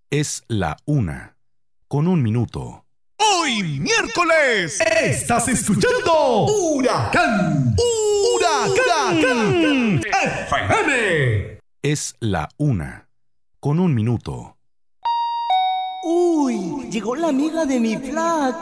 Es la 1:01. Hoy miércoles Estás escuchando Huracán. Huracán FM. Es la 1:01. Uy, llegó la amiga de mi flaca.